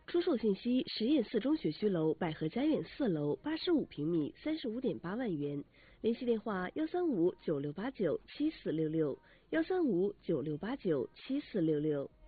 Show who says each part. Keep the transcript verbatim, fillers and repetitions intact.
Speaker 1: 出售信息：实验四中学区楼百合家苑四楼，八十五平米，三十五点八万元。联系电话：幺三五九六八九七四六六，幺三五九六八九七四六六。